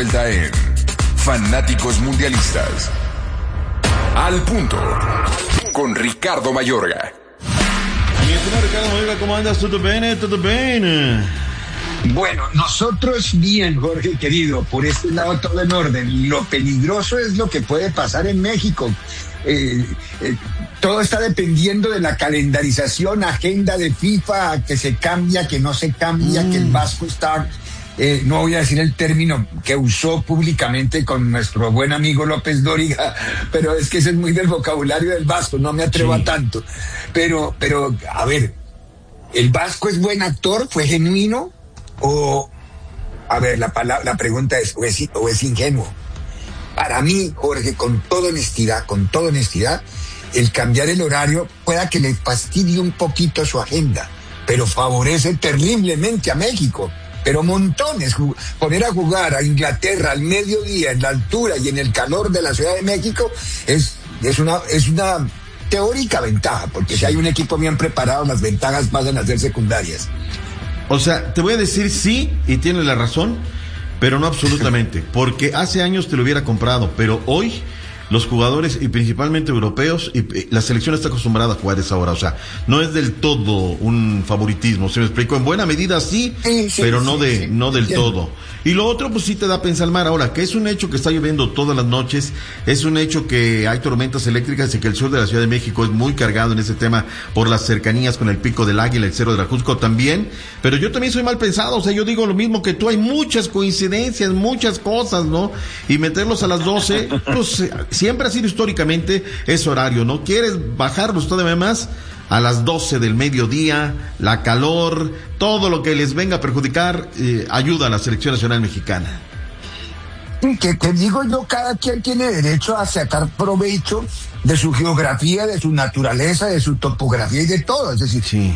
vuelta en Fanáticos Mundialistas. Al punto, con Ricardo Mayorga. Mi estimado Ricardo Mayorga, ¿cómo andas? ¿Todo bien? ¿Todo bien? Bueno, nosotros bien, Jorge querido, por este lado todo en orden. Lo peligroso es lo que puede pasar en México. Todo está dependiendo de la calendarización, agenda de FIFA, que se cambia, que no se cambia, que el Vasco está... no voy a decir el término que usó públicamente con nuestro buen amigo López Dóriga, pero es que ese es muy del vocabulario del Vasco, no me atrevo a tanto. Pero, a ver, ¿el Vasco es buen actor? ¿Fue genuino? O, a ver, la pregunta es, ¿o es ingenuo? Para mí, Jorge, con toda honestidad, el cambiar el horario pueda que le fastidie un poquito su agenda, pero favorece terriblemente a México. Pero montones, poner a jugar a Inglaterra al mediodía, en la altura y en el calor de la Ciudad de México, es una teórica ventaja, porque si hay un equipo bien preparado, las ventajas pasan a ser secundarias. O sea, te voy a decir sí, y tienes la razón, pero no absolutamente, porque hace años te lo hubiera comprado, pero hoy los jugadores, y principalmente europeos, y la selección está acostumbrada a jugar esa hora, o sea, no es del todo un favoritismo, ¿se me explicó? En buena medida sí, pero no del todo. Y lo otro, pues sí te da a pensar mal. Ahora, que es un hecho que está lloviendo todas las noches, es un hecho que hay tormentas eléctricas y que el sur de la Ciudad de México es muy cargado en ese tema por las cercanías con el Pico del Águila, el Cerro de la Jusco también, pero yo también soy mal pensado, o sea, yo digo lo mismo que tú, hay muchas coincidencias, muchas cosas, ¿no? Y meterlos a las 12, pues siempre ha sido históricamente ese horario, ¿no? ¿Quieres bajarlos todavía más? A las 12 del mediodía, la calor, todo lo que les venga a perjudicar, ayuda a la selección nacional mexicana. Que te digo yo, cada quien tiene derecho a sacar provecho de su geografía, de su naturaleza, de su topografía y de todo. Es decir, sí.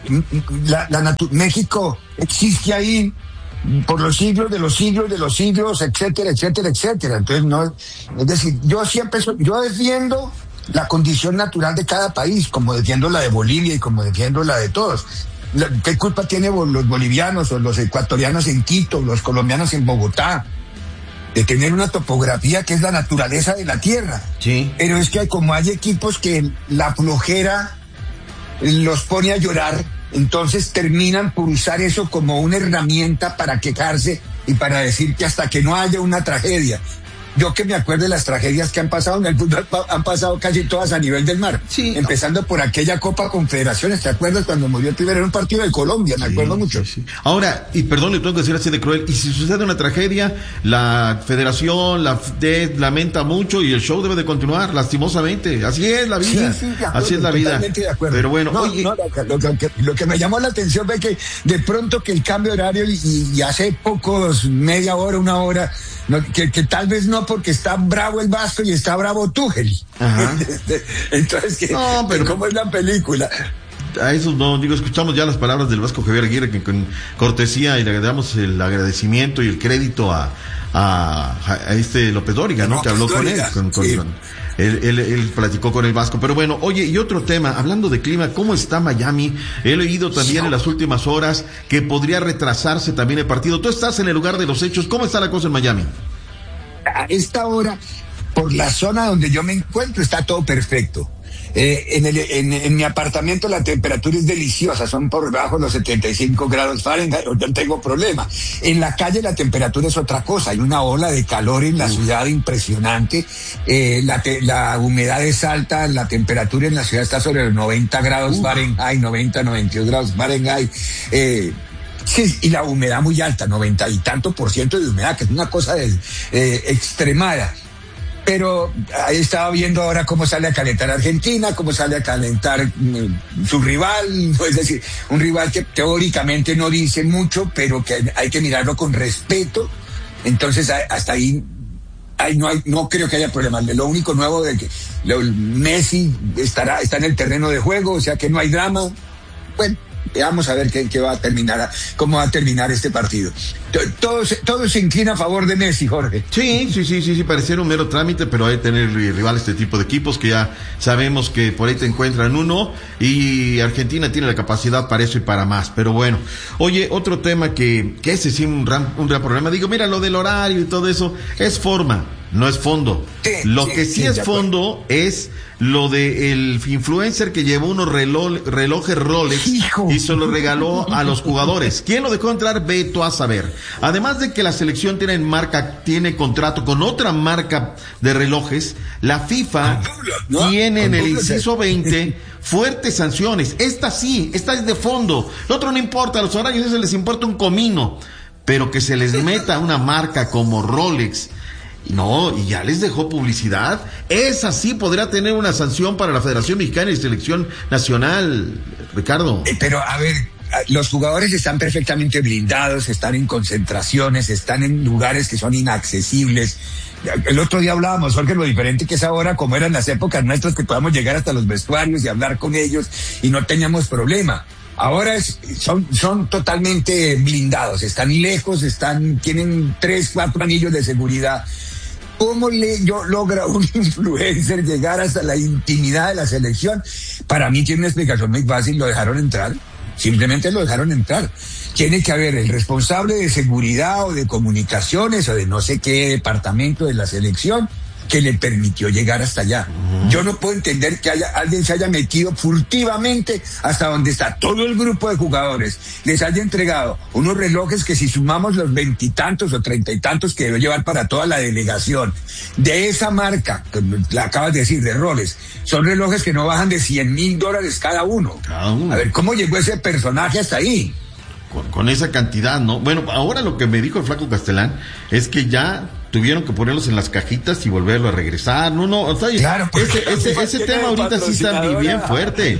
México existe ahí por los siglos de los siglos de los siglos, etcétera, etcétera, etcétera. Entonces, no, es decir, yo defiendo la condición natural de cada país, como defiendo la de Bolivia y como defiendo la de todos. ¿Qué culpa tienen los bolivianos o los ecuatorianos en Quito, los colombianos en Bogotá, de tener una topografía que es la naturaleza de la tierra? Sí. Pero es que como hay equipos que la flojera los pone a llorar, entonces terminan por usar eso como una herramienta para quejarse y para decir que hasta que no haya una tragedia. Yo que me acuerdo de las tragedias que han pasado en el fútbol, han pasado casi todas a nivel del mar. Sí. Empezando por aquella Copa Confederaciones, ¿te acuerdas cuando murió el primero en un partido de Colombia? Me acuerdo mucho. Sí. Ahora, y perdón, le tengo que decir así de cruel, y si sucede una tragedia, la federación lamenta mucho y el show debe de continuar, lastimosamente. Así es la vida. Sí, de acuerdo, así es la vida. Totalmente de acuerdo. Pero bueno, lo que me llamó la atención fue que de pronto que el cambio de horario y hace pocos, media hora, una hora, que tal vez no, porque está bravo el Vasco y está bravo Tuchel. Entonces, ¿cómo es la película? A eso no, escuchamos ya las palabras del Vasco Javier Aguirre, que con cortesía y le damos el agradecimiento y el crédito a López Dóriga, ¿no? Que habló con él, Él platicó con el Vasco. Pero bueno, oye, y otro tema, hablando de clima, ¿cómo está Miami? He leído también en las últimas horas que podría retrasarse también el partido. Tú estás en el lugar de los hechos, ¿cómo está la cosa en Miami? A esta hora, por la zona donde yo me encuentro, está todo perfecto. En mi apartamento la temperatura es deliciosa, son por debajo de los 75 grados Fahrenheit, no tengo problema. En la calle la temperatura es otra cosa, hay una ola de calor en la ciudad impresionante, la humedad es alta, la temperatura en la ciudad está sobre los 90 grados Fahrenheit, 92 grados Fahrenheit, sí, y la humedad muy alta, 90 y tanto % de humedad, que es una cosa extremada. Pero ahí estaba viendo ahora cómo sale a calentar Argentina, cómo sale a calentar su rival, es decir, un rival que teóricamente no dice mucho, pero que hay que mirarlo con respeto. Entonces, hasta ahí no creo que haya problema. Lo único nuevo de que Messi está en el terreno de juego, o sea que no hay drama. Bueno, Veamos a ver qué va a terminar, cómo va a terminar este partido. Todo se inclina a favor de Messi, Jorge. Sí, pareciera un mero trámite, pero hay que tener rival este tipo de equipos que ya sabemos que por ahí te encuentran uno, y Argentina tiene la capacidad para eso y para más. Pero bueno, oye, otro tema que ese sí un gran problema. Digo, mira, lo del horario y todo eso es forma, no es fondo. Lo que sí es fondo es lo de el influencer que llevó unos relojes Rolex y se lo regaló a los jugadores. ¿Quién lo dejó entrar? Ve tú a saber. Además de que la selección tiene contrato con otra marca de relojes, la FIFA tiene en el inciso 20 fuertes sanciones. Esta es de fondo. Lo otro no importa, a los horarios eso les importa un comino. Pero que se les meta una marca como Rolex, no, y ya les dejó publicidad. Esa sí podría tener una sanción para la Federación Mexicana y Selección Nacional, Ricardo. Pero a ver, los jugadores están perfectamente blindados, están en concentraciones, están en lugares que son inaccesibles. El otro día hablábamos, Jorge, lo diferente que es ahora, como eran las épocas nuestras, que podamos llegar hasta los vestuarios y hablar con ellos y no teníamos problema. Ahora son totalmente blindados, están lejos, tienen 3, 4 anillos de seguridad. ¿Cómo logra un influencer llegar hasta la intimidad de la selección? Para mí tiene una explicación muy fácil, lo dejaron entrar, simplemente lo dejaron entrar. Tiene que haber el responsable de seguridad o de comunicaciones o de no sé qué departamento de la selección que le permitió llegar hasta allá. Yo no puedo entender que alguien se haya metido furtivamente hasta donde está todo el grupo de jugadores, les haya entregado unos relojes que, si sumamos los 20 y tantos o 30 y tantos que debe llevar para toda la delegación de esa marca, que la acabas de decir, de Rolex, son relojes que no bajan de $100,000 cada uno. A ver, ¿cómo llegó ese personaje hasta ahí? Con esa cantidad, ¿no? Bueno, ahora lo que me dijo el Flaco Castelán es que ya tuvieron que ponerlos en las cajitas y volverlo a regresar. No, o sea, claro, ese tema ahorita sí está bien fuerte.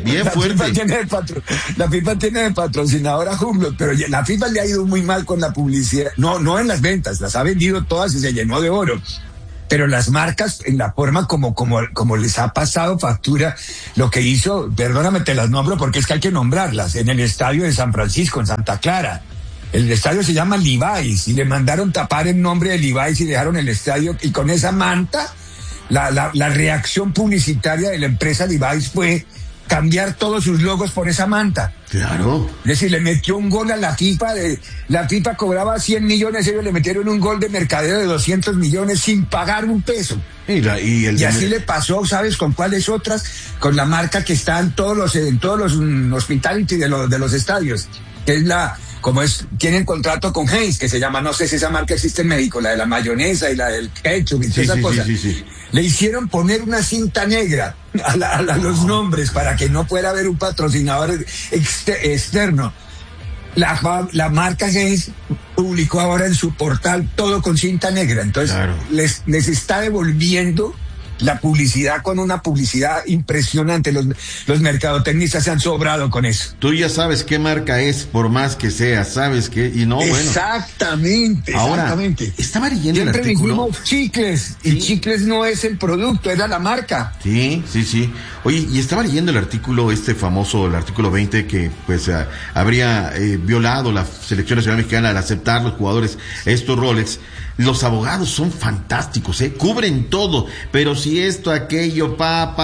La FIFA tiene de patrocinadora Hublot, pero la FIFA le ha ido muy mal con la publicidad. No en las ventas, las ha vendido todas y se llenó de oro. Pero las marcas, en la forma como les ha pasado factura, lo que hizo, perdóname, te las nombro porque es que hay que nombrarlas, en el estadio de San Francisco, en Santa Clara. El estadio se llama Levi's y le mandaron tapar el nombre de Levi's y dejaron el estadio, y con esa manta, la reacción publicitaria de la empresa Levi's fue cambiar todos sus logos por esa manta. Claro. Es decir, le metió un gol a la FIFA, la FIFA cobraba 100 millones, ellos le metieron un gol de mercadeo de 200 millones sin pagar un peso. Y así le pasó, ¿sabes con cuáles otras? Con la marca que está en todos los hospitality de los estadios, que es tienen contrato con Heinz, que se llama, no sé si esa marca existe en México, la de la mayonesa y la del ketchup y todas esas cosas. Sí. Le hicieron poner una cinta negra a los nombres para que no pueda haber un patrocinador externo. La marca Heinz publicó ahora en su portal todo con cinta negra, entonces claro, les está devolviendo la publicidad con una publicidad impresionante. Los mercadotecnistas se han sobrado con eso. Tú ya sabes qué marca es, por más que sea, sabes qué, y no, bueno. Exactamente. Ahora, estaba leyendo el artículo. Siempre dijimos Chicles, y Chicles no es el producto, era la marca. Sí. Oye, y estaba leyendo el artículo famoso, el artículo 20, que pues habría violado la Selección Nacional Mexicana al aceptar los jugadores estos Rolex. Los abogados son fantásticos, cubren todo, pero si esto, aquello,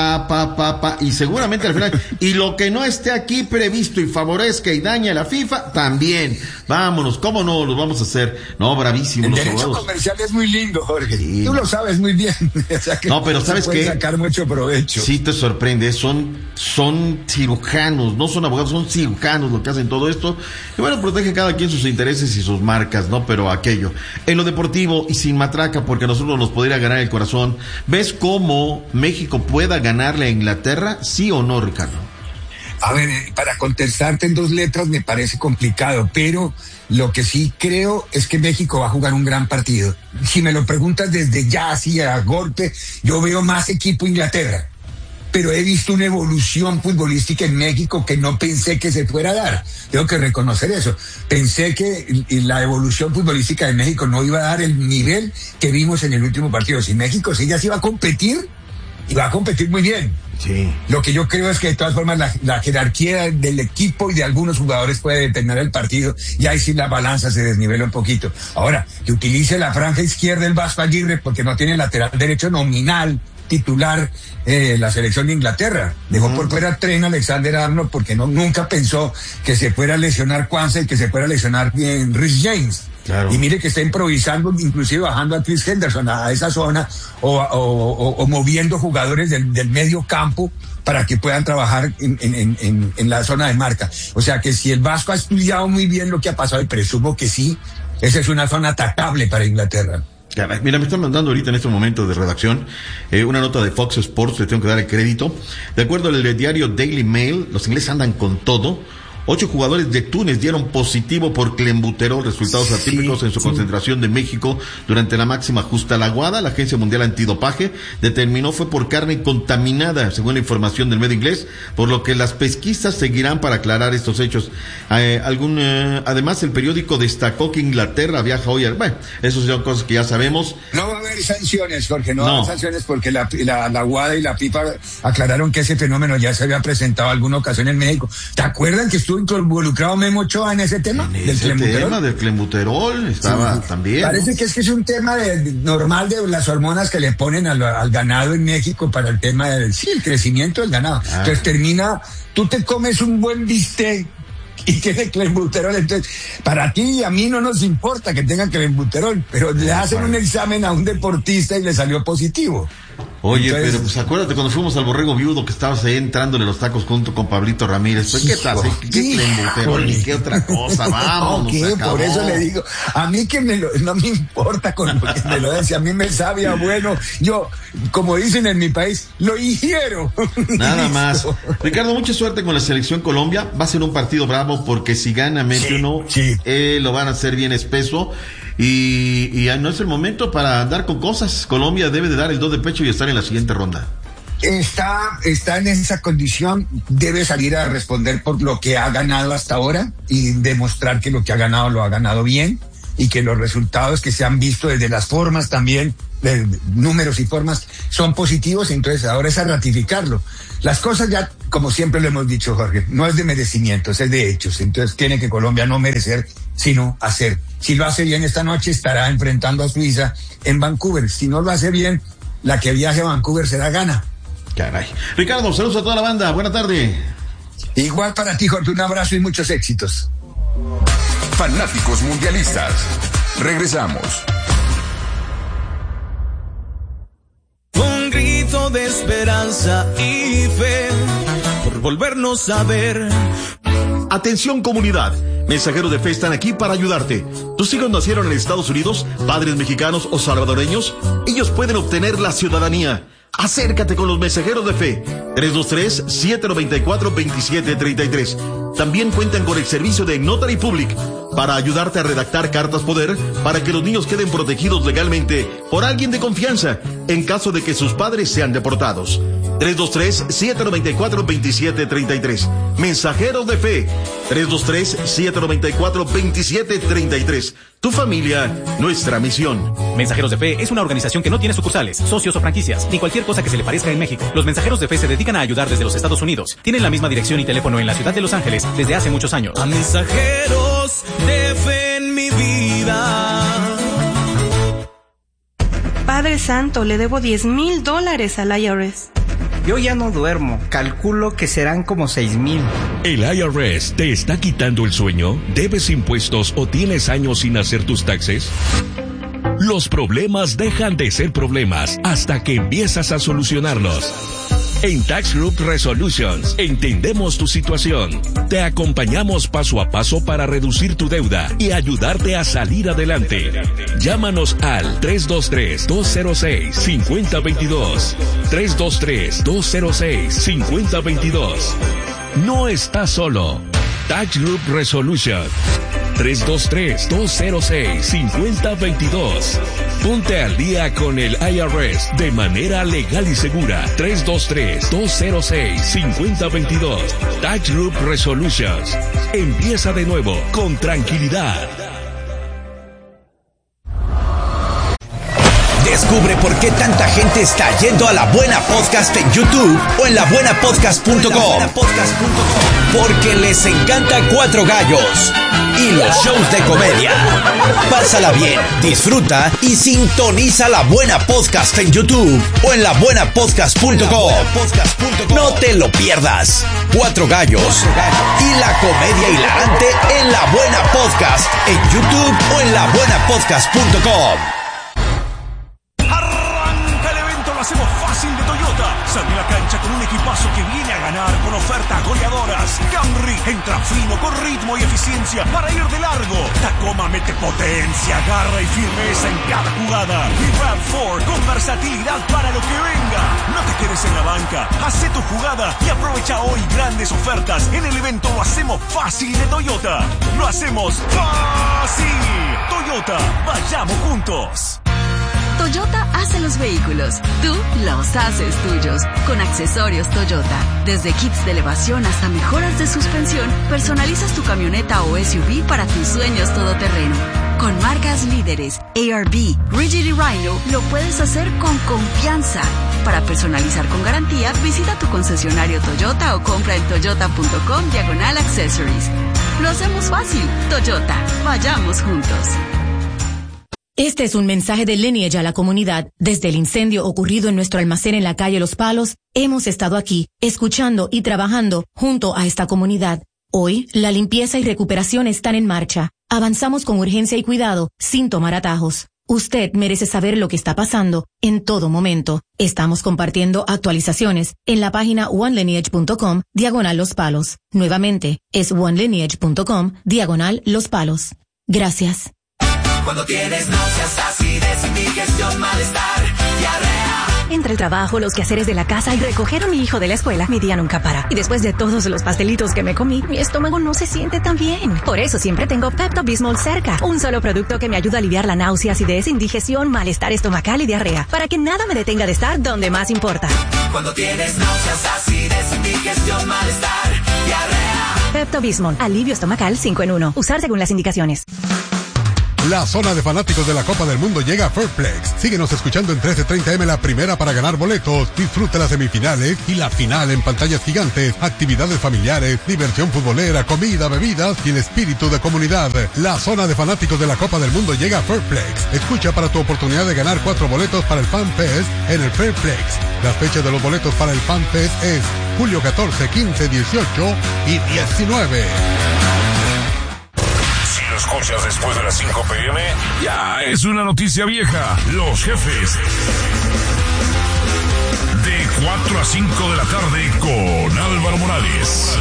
y seguramente al final, y lo que no esté aquí previsto y favorezca y daña a la FIFA, también, vámonos, ¿cómo no los vamos a hacer? No, bravísimos los abogados. El derecho comercial es muy lindo, Jorge, sí. Tú lo sabes muy bien, o sea que no, pero ¿sabes qué? Sacar mucho provecho. Sí te sorprende, son cirujanos, no son abogados, son cirujanos lo que hacen todo esto, y bueno, protege cada quien sus intereses y sus marcas, ¿no? Pero aquello, en lo deportivo y sin matraca, porque a nosotros nos podría ganar el corazón. ¿Ves cómo México pueda ganarle a Inglaterra? ¿Sí o no, Ricardo? A ver, para contestarte en 2 letras me parece complicado, pero lo que sí creo es que México va a jugar un gran partido. Si me lo preguntas desde ya, así a golpe, yo veo más equipo Inglaterra. Pero he visto una evolución futbolística en México que no pensé que se fuera a dar. Tengo que reconocer eso. Pensé que la evolución futbolística de México no iba a dar el nivel que vimos en el último partido. Si México sí ya se iba a competir, y va a competir muy bien. Sí. Lo que yo creo es que de todas formas la jerarquía del equipo y de algunos jugadores puede determinar el partido, y ahí sí la balanza se desnivela un poquito. Ahora, que utilice la franja izquierda el Vasco Aguirre porque no tiene lateral derecho nominal titular la selección de Inglaterra. Dejó por fuera a Trent Alexander-Arnold porque nunca pensó que se fuera a lesionar Kwanzaa y que se fuera a lesionar bien Reece James. Claro. Y mire que está improvisando, inclusive bajando a Chris Henderson a esa zona o moviendo jugadores del medio campo para que puedan trabajar en la zona de marca. O sea que si el Vasco ha estudiado muy bien lo que ha pasado, y presumo que sí, esa es una zona atacable para Inglaterra. Mira, me están mandando ahorita en este momento de redacción una nota de Fox Sports, le tengo que dar el crédito. De acuerdo al diario Daily Mail, los ingleses andan con todo. 8 jugadores de Túnez dieron positivo por clenbuterol, resultados atípicos en su concentración de México durante la máxima justa. La Guada, la Agencia Mundial Antidopaje, determinó fue por carne contaminada, según la información del medio inglés, por lo que las pesquisas seguirán para aclarar estos hechos. Además, el periódico destacó que Inglaterra viaja hoy bueno, esas son cosas que ya sabemos. No va a haber sanciones, Jorge, no va a haber sanciones porque la Guada y la FIFA aclararon que ese fenómeno ya se había presentado alguna ocasión en México. ¿Te acuerdan que estuvo involucrado Memo Ochoa en ese tema? Del clenbuterol estaba también. Parece que es un tema normal de las hormonas que le ponen al ganado en México para el tema del crecimiento del ganado. Entonces tú te comes un buen bistec y tiene clenbuterol, entonces para ti y a mí no nos importa que tenga clenbuterol, pero le hacen un examen a un deportista y le salió positivo. Oye, entonces, pero pues acuérdate cuando fuimos al Borrego Viudo que estabas ahí entrándole los tacos junto con Pablito Ramírez. Pues, ¿qué tal? ¿Qué clenbuterol? ¿Y qué otra cosa? Vamos, por eso le digo, a mí que no me importa con lo que me lo den, si a mí me sabía bueno, yo, como dicen en mi país, lo ingiero. Nada más. Ricardo, mucha suerte con la selección Colombia. Va a ser un partido bravo porque si gana mete uno, lo van a hacer bien espeso. Y no es el momento para andar con cosas. Colombia debe de dar el do de pecho y estar en la siguiente ronda. Está en esa condición, debe salir a responder por lo que ha ganado hasta ahora y demostrar que lo que ha ganado lo ha ganado bien y que los resultados que se han visto desde las formas también, de números y formas, son positivos. Entonces ahora es a ratificarlo. Las cosas ya, como siempre lo hemos dicho, Jorge, no es de merecimientos, es de hechos. Entonces tiene que Colombia no merecer, sino hacer. Si lo hace bien esta noche, estará enfrentando a Suiza en Vancouver. Si no lo hace bien, la que viaje a Vancouver será Ghana. Caray. Ricardo, saludos a toda la banda. Buena tarde. Igual para ti, Jorge. Un abrazo y muchos éxitos. Fanáticos mundialistas. Regresamos. Un grito de esperanza y fe por volvernos a ver. Atención comunidad, mensajeros de fe están aquí para ayudarte. ¿Tus hijos nacieron en Estados Unidos, padres mexicanos o salvadoreños? Ellos pueden obtener la ciudadanía. Acércate con los mensajeros de fe. 323-794-2733. También cuentan con el servicio de Notary Public para ayudarte a redactar cartas poder para que los niños queden protegidos legalmente por alguien de confianza en caso de que sus padres sean deportados. 323-794-2733. Mensajeros de fe. 323-794-2733. Tu familia, nuestra misión. Mensajeros de Fe es una organización que no tiene sucursales, socios o franquicias, ni cualquier cosa que se le parezca en México. Los Mensajeros de Fe se dedican a ayudar desde los Estados Unidos. Tienen la misma dirección y teléfono en la ciudad de Los Ángeles desde hace muchos años. A mensajeros de fe en mi vida. Padre Santo, le debo $10,000 al IRS. Yo ya no duermo, calculo que serán como 6,000. ¿El IRS te está quitando el sueño? ¿Debes impuestos o tienes años sin hacer tus taxes? Los problemas dejan de ser problemas hasta que empiezas a solucionarlos. En Tax Group Resolutions entendemos tu situación. Te acompañamos paso a paso para reducir tu deuda y ayudarte a salir adelante. Llámanos al 323-206-5022. 323-206-5022. No estás solo. Tax Group Resolution. 323-206-5022. Ponte al día con el IRS de manera legal y segura. 323-206-5022. Tax Group Resolutions. Empieza de nuevo con tranquilidad. Descubre por qué tanta gente está yendo a La Buena Podcast en YouTube o en labuenapodcast.com. Porque les encanta Cuatro Gallos y los shows de comedia. Pásala bien, disfruta y sintoniza La Buena Podcast en YouTube o en labuenapodcast.com. No te lo pierdas. Cuatro Gallos y la comedia hilarante en La Buena Podcast en YouTube o en labuenapodcast.com. Arranca el evento, lo hacemos fácil de Toyota. Sale a la cancha con un equipazo que viene a ganar con ofertas goleadoras. Camry entra fino con ritmo y eficiencia para ir de largo. Tacoma mete potencia, garra y firmeza en cada jugada. Y RAV4 con versatilidad para lo que venga. No te quedes en la banca, haz tu jugada y aprovecha hoy grandes ofertas en el evento Lo hacemos fácil de Toyota. Lo hacemos fácil. Toyota, vayamos juntos. Toyota hace los vehículos, tú los haces tuyos. Con accesorios Toyota, desde kits de elevación hasta mejoras de suspensión, personalizas tu camioneta o SUV para tus sueños todoterreno. Con marcas líderes, ARB, Rigid y Rhino, lo puedes hacer con confianza. Para personalizar con garantía, visita tu concesionario Toyota o compra en toyota.com/accessories. Lo hacemos fácil. Toyota, vayamos juntos. Este es un mensaje de Lineage a la comunidad. Desde el incendio ocurrido en nuestro almacén en la calle Los Palos, hemos estado aquí, escuchando y trabajando junto a esta comunidad. Hoy, la limpieza y recuperación están en marcha. Avanzamos con urgencia y cuidado, sin tomar atajos. Usted merece saber lo que está pasando en todo momento. Estamos compartiendo actualizaciones en la página onelineage.com/Los Palos. Nuevamente, es onelineage.com/Los Palos. Gracias. Cuando tienes náuseas, acidez, indigestión, malestar, diarrea. Entre el trabajo, los quehaceres de la casa y recoger a mi hijo de la escuela, mi día nunca para. Y después de todos los pastelitos que me comí, mi estómago no se siente tan bien. Por eso siempre tengo Pepto-Bismol cerca. Un solo producto que me ayuda a aliviar la náusea, acidez, indigestión, malestar estomacal y diarrea. Para que nada me detenga de estar donde más importa. Cuando tienes náuseas, acidez, indigestión, malestar, diarrea. Pepto-Bismol, alivio estomacal 5 en 1. Usar según las indicaciones. La zona de fanáticos de la Copa del Mundo llega a Fairplex. Síguenos escuchando en 1330M la primera para ganar boletos. Disfruta las semifinales y la final en pantallas gigantes, actividades familiares, diversión futbolera, comida, bebidas y el espíritu de comunidad. La zona de fanáticos de la Copa del Mundo llega a Fairplex. Escucha para tu oportunidad de ganar 4 boletos para el Fan Fest en el Fairplex. Las fechas de los boletos para el Fan Fest es julio 14, 15, 18 y 19. Escuchas después de las 5 p.m. Ya es una noticia vieja. Los jefes. De 4 a 5 de la tarde con Álvaro Morales.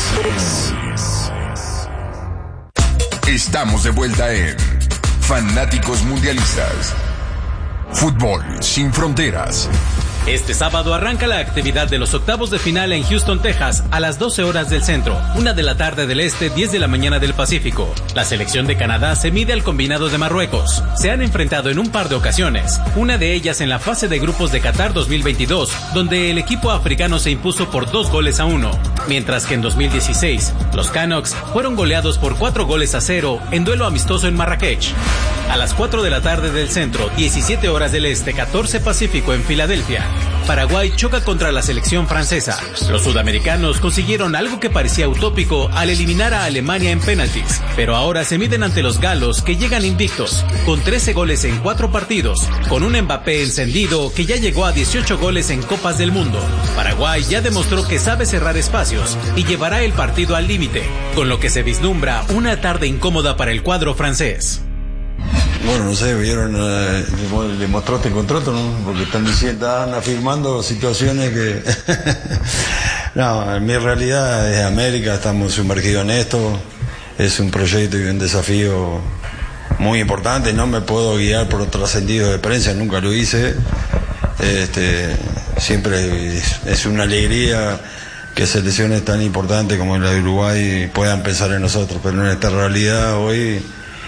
Estamos de vuelta en Fanáticos Mundialistas. Fútbol sin fronteras. Este sábado arranca la actividad de los octavos de final en Houston, Texas, a las 12 horas del centro, 1 de la tarde del este, 10 de la mañana del Pacífico. La selección de Canadá se mide al combinado de Marruecos. Se han enfrentado en un par de ocasiones, una de ellas en la fase de grupos de Qatar 2022, donde el equipo africano se impuso por 2-1, mientras que en 2016, los Canucks fueron goleados por 4-0 en duelo amistoso en Marrakech. A las 4 de la tarde del centro, 17 horas del este, 14 Pacífico en Filadelfia, Paraguay choca contra la selección francesa. Los sudamericanos consiguieron algo que parecía utópico al eliminar a Alemania en penaltis, pero ahora se miden ante los galos que llegan invictos, con 13 goles en 4 partidos, con un Mbappé encendido que ya llegó a 18 goles en Copas del Mundo. Paraguay ya demostró que sabe cerrar espacios y llevará el partido al límite, con lo que se vislumbra una tarde incómoda para el cuadro francés. Bueno, no sé, vieron, le mostraste el contrato, ¿no? Porque están afirmando situaciones que... No, en mi realidad es América, estamos sumergidos en esto, es un proyecto y un desafío muy importante, no me puedo guiar por trascendidos de prensa, nunca lo hice, siempre es una alegría que selecciones tan importantes como la de Uruguay puedan pensar en nosotros, pero en esta realidad hoy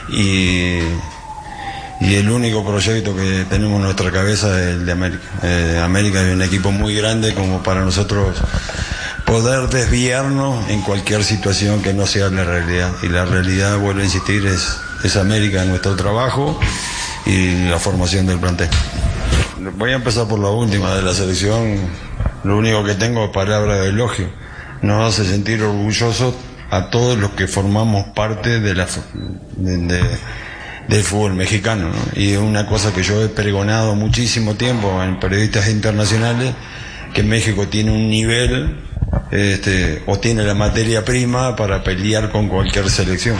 y el único proyecto que tenemos en nuestra cabeza es el de América. América es un equipo muy grande como para nosotros poder desviarnos en cualquier situación que no sea la realidad. Y la realidad, vuelvo a insistir, es América, nuestro trabajo y la formación del plantel. voy a empezar por la última de la selección. Lo único que tengo es palabras de elogio. Nos hace sentir orgullosos a todos los que formamos parte del fútbol mexicano, ¿no? Y es una cosa que yo he pregonado muchísimo tiempo en periodistas internacionales, que México tiene un nivel, o tiene la materia prima para pelear con cualquier selección.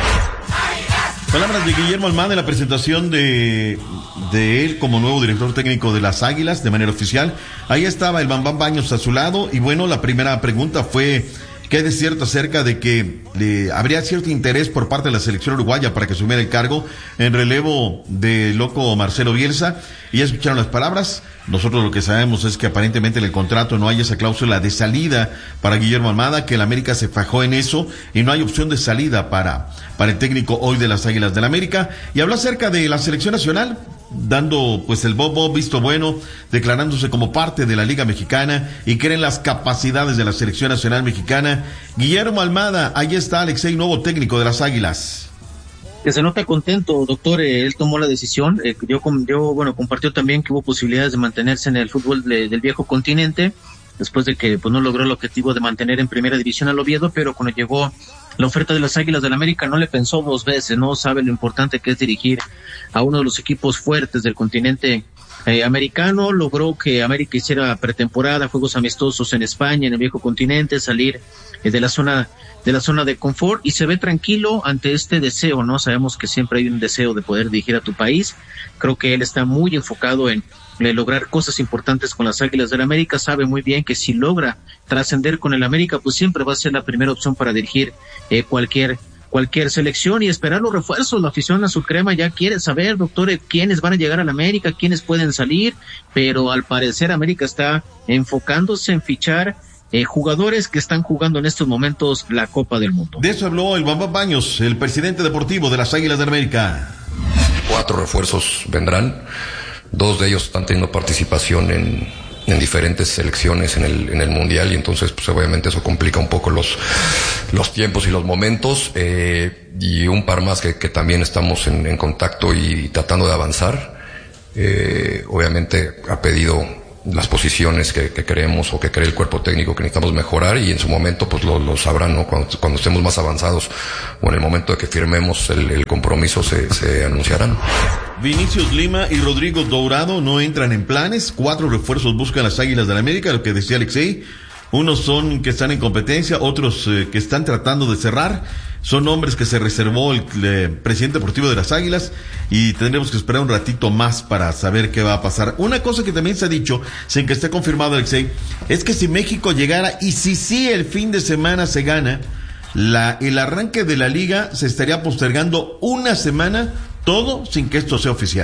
Palabras de Guillermo Almada en la presentación de él como nuevo director técnico de las Águilas de manera oficial. Ahí estaba el Bambam Baños a su lado, y bueno, la primera pregunta fue: ¿qué hay de cierto acerca de que habría cierto interés por parte de la selección uruguaya para que asumiera el cargo en relevo de loco Marcelo Bielsa? Y ya escucharon las palabras. Nosotros lo que sabemos es que aparentemente en el contrato no hay esa cláusula de salida para Guillermo Almada, que el América se fajó en eso y no hay opción de salida para el técnico hoy de las Águilas del América. Y habló acerca de la selección nacional, dando pues el bob visto bueno, declarándose como parte de la Liga Mexicana y creen las capacidades de la selección nacional mexicana. Guillermo Almada, ahí está Alexei, nuevo técnico de las Águilas. Que se nota contento, doctor. Él tomó la decisión. Compartió también que hubo posibilidades de mantenerse en el fútbol del viejo continente, después de que pues no logró el objetivo de mantener en primera división al Oviedo, pero cuando llegó la oferta de las Águilas del América no le pensó dos veces, no sabe lo importante que es dirigir a uno de los equipos fuertes del continente americano. Logró que América hiciera pretemporada, juegos amistosos en España, en el viejo continente, salir de la zona de confort, y se ve tranquilo ante este deseo, ¿no? Sabemos que siempre hay un deseo de poder dirigir a tu país. Creo que él está muy enfocado en lograr cosas importantes con las Águilas del América. Sabe muy bien que si logra trascender con el América, pues siempre va a ser la primera opción para dirigir cualquier selección, y esperar los refuerzos. La afición azul crema ya quiere saber, doctor, quiénes van a llegar a la América, quiénes pueden salir, pero al parecer América está enfocándose en fichar jugadores que están jugando en estos momentos la Copa del Mundo. De eso habló el Bambam Baños, el presidente deportivo de las Águilas de América. 4 refuerzos vendrán, 2 de ellos están teniendo participación en diferentes selecciones en el Mundial, y entonces pues obviamente eso complica un poco los tiempos y los momentos, y un par más que también estamos en contacto y tratando de avanzar. Obviamente ha pedido las posiciones que creemos o que cree el cuerpo técnico que necesitamos mejorar, y en su momento pues lo sabrán, ¿no? Cuando estemos más avanzados o en el momento de que firmemos el compromiso se anunciarán. Vinicius Lima y Rodrigo Dourado no entran en planes. 4 refuerzos buscan las Águilas del América, lo que decía Alexei. Unos son que están en competencia, otros que están tratando de cerrar. Son nombres que se reservó el presidente deportivo de las Águilas, y tendremos que esperar un ratito más para saber qué va a pasar. Una cosa que también se ha dicho, sin que esté confirmado, Alexei, es que si México llegara, y si el fin de semana se gana, el arranque de la liga se estaría postergando una semana, todo sin que esto sea oficial.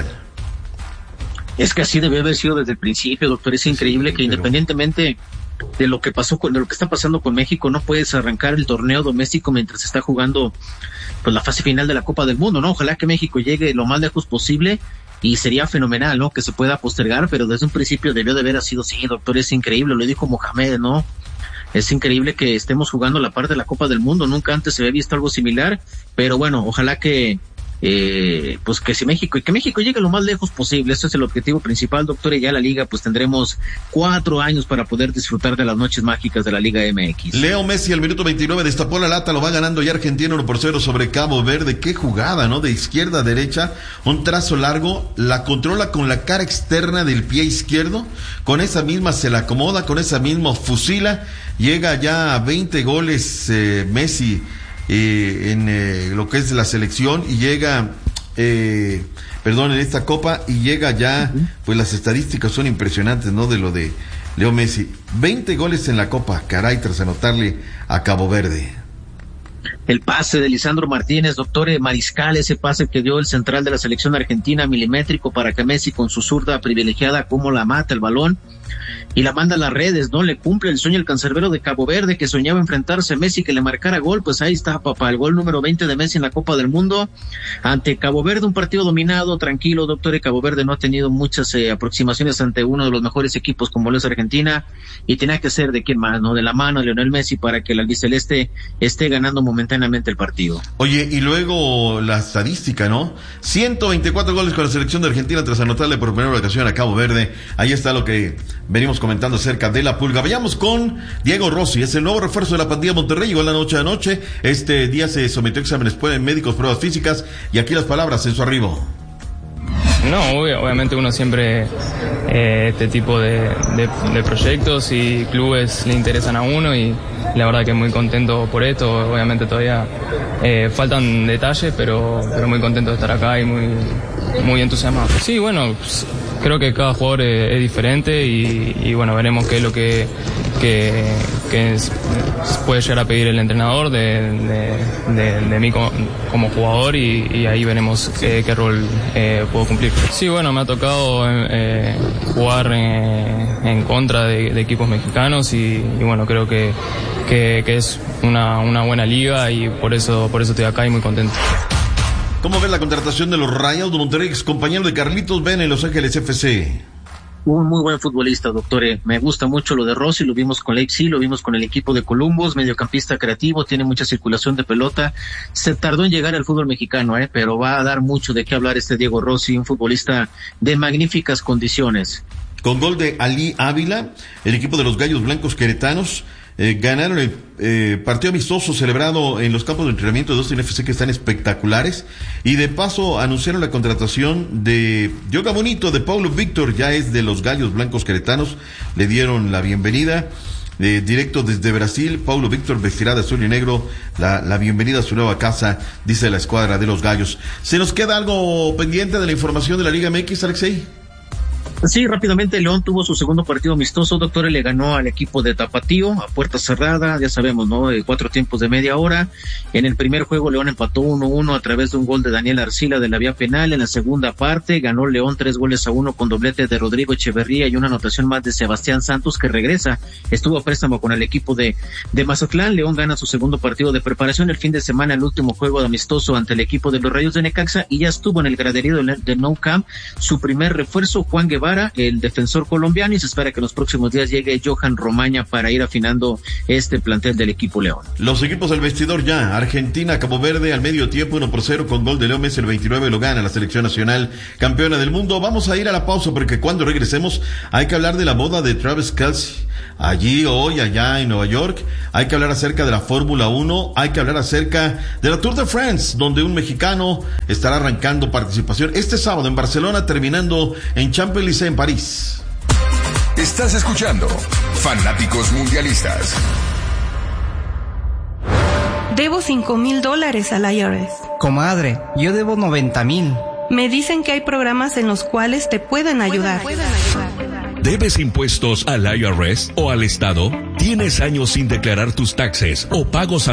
Es que así debe haber sido desde el principio, doctor. Es increíble que independientemente de lo que está pasando con México, no puedes arrancar el torneo doméstico mientras se está jugando pues la fase final de la Copa del Mundo, ¿no? Ojalá que México llegue lo más lejos posible, y sería fenomenal, ¿no? Que se pueda postergar, pero desde un principio debió de haber sido sí, doctor. Es increíble, lo dijo Mohamed, ¿no? Es increíble que estemos jugando la parte de la Copa del Mundo, nunca antes se había visto algo similar, pero bueno, ojalá que pues que México llegue lo más lejos posible. Ese es el objetivo principal, doctor, y ya la liga pues tendremos 4 años para poder disfrutar de las noches mágicas de la Liga MX. Leo Messi al minuto 29 destapó la lata, lo va ganando ya Argentina 1-0 sobre Cabo Verde. Qué jugada, ¿no? De izquierda a derecha, un trazo largo, la controla con la cara externa del pie izquierdo, con esa misma se la acomoda, con esa misma fusila, llega ya a 20 goles Messi en lo que es la selección, y llega en esta copa, y llega ya, pues las estadísticas son impresionantes, ¿no? De lo de Leo Messi, 20 goles en la copa, caray, tras anotarle a Cabo Verde. El pase de Lisandro Martínez, doctor Mariscal, ese pase que dio el central de la selección argentina, milimétrico, para que Messi con su zurda privilegiada como la mata el balón y la manda a las redes, ¿no? Le cumple el sueño el cancerbero de Cabo Verde, que soñaba enfrentarse a Messi, que le marcara gol. Pues ahí está, papá, el gol número 20 de Messi en la Copa del Mundo ante Cabo Verde, un partido dominado, tranquilo, doctor, y Cabo Verde no ha tenido muchas aproximaciones ante uno de los mejores equipos como lo es Argentina, y tenía que ser de quién más, ¿no? De la mano de Lionel Messi, para que el albiceleste esté ganando momentáneamente plenamente el partido. Oye, y luego la estadística, ¿no? 124 goles con la selección de Argentina tras anotarle por primera ocasión a Cabo Verde. Ahí está lo que venimos comentando acerca de la Pulga. Vayamos con Diego Rossi, es el nuevo refuerzo de la Pandilla Monterrey. Llegó la noche de anoche. Este día se sometió a exámenes médicos, pruebas físicas, y aquí las palabras en su arribo. No, obviamente uno siempre este tipo de proyectos y clubes le interesan a uno, y la verdad que muy contento por esto. Obviamente todavía faltan detalles, pero muy contento de estar acá y muy entusiasmado. Sí, bueno, pues, creo que cada jugador es diferente y bueno, veremos qué es lo que puede llegar a pedir el entrenador de mí como jugador, y ahí veremos qué rol puedo cumplir. Sí, bueno, me ha tocado jugar en contra de equipos mexicanos y bueno, creo que es una buena liga, y por eso estoy acá y muy contento. ¿Cómo ves la contratación de los Rayados de Monterrey, ex compañero de Carlitos Vela en Los Ángeles FC? Un muy buen futbolista, doctor. Me gusta mucho lo de Rossi, lo vimos con Leipzig, lo vimos con el equipo de Columbus, mediocampista creativo, tiene mucha circulación de pelota. Se tardó en llegar al fútbol mexicano, pero va a dar mucho de qué hablar este Diego Rossi, un futbolista de magníficas condiciones. Con gol de Ali Ávila, el equipo de los Gallos Blancos Queretanos ganaron el partido amistoso celebrado en los campos de entrenamiento de Austin FC, que están espectaculares, y de paso anunciaron la contratación de Yoga Bonito, de Paulo Víctor, ya es de los Gallos Blancos Queretanos, le dieron la bienvenida. Directo desde Brasil, Paulo Víctor vestirá de azul y negro la bienvenida a su nueva casa, dice la escuadra de los Gallos. ¿Se nos queda algo pendiente de la información de la Liga MX, Alexei? Sí, rápidamente, León tuvo su segundo partido amistoso, doctor, y le ganó al equipo de Tapatío a puerta cerrada, ya sabemos, ¿no? 4 tiempos de media hora. En el primer juego León empató 1-1 a través de un gol de Daniel Arcila de la vía penal. En la segunda parte ganó León 3-1 con doblete de Rodrigo Echeverría y una anotación más de Sebastián Santos, que regresa, estuvo a préstamo con el equipo de Mazatlán. León gana su segundo partido de preparación el fin de semana, el último juego de amistoso ante el equipo de los Rayos de Necaxa, y ya estuvo en el graderío de Nou Camp su primer refuerzo, Juan Guevara, el defensor colombiano, y se espera que en los próximos días llegue Johan Romaña para ir afinando este plantel del equipo León. Los equipos del vestidor ya: Argentina, Cabo Verde al medio tiempo 1-0 con gol de Leo Messi, el 29 lo gana la selección nacional campeona del mundo. Vamos a ir a la pausa, porque cuando regresemos hay que hablar de la boda de Travis Kelce allí hoy, allá en Nueva York. Hay que hablar acerca de la Fórmula 1, hay que hablar acerca de la Tour de France, donde un mexicano estará arrancando participación este sábado en Barcelona, terminando en Champs-Élysées en París. Estás escuchando Fanáticos Mundialistas. Debo $5,000 al IRS. Comadre, yo debo 90,000. Me dicen que hay programas en los cuales te pueden ayudar. ¿Debes impuestos al IRS o al Estado? ¿Tienes años sin declarar tus taxes o pagos